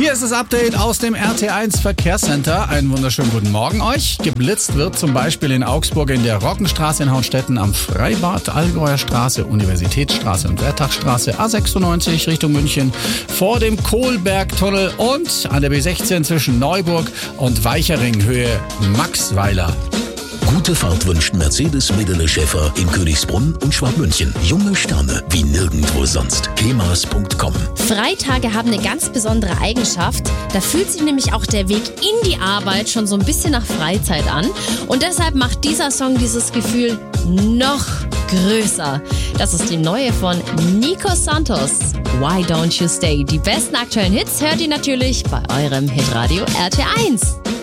Hier ist das Update aus dem RT1 Verkehrscenter. Einen wunderschönen guten Morgen euch. Geblitzt wird zum Beispiel in Augsburg in der Roggenstraße in Hauenstetten, am Freibad, Allgäuer Straße, Universitätsstraße und Wertachstraße, A96 Richtung München, vor dem Kohlbergtunnel und an der B16 zwischen Neuburg und Weichering Höhe Maxweiler. Gute Fahrt wünscht Mercedes Medele Schäfer in Königsbrunn und Schwabmünchen. Junge Sterne wie nirgendwo sonst. kemas.com. Freitage haben eine ganz besondere Eigenschaft. Da fühlt sich nämlich auch der Weg in die Arbeit schon so ein bisschen nach Freizeit an. Und deshalb macht dieser Song dieses Gefühl noch größer. Das ist die neue von Nico Santos. Why Don't You Stay? Die besten aktuellen Hits hört ihr natürlich bei eurem Hitradio RT1.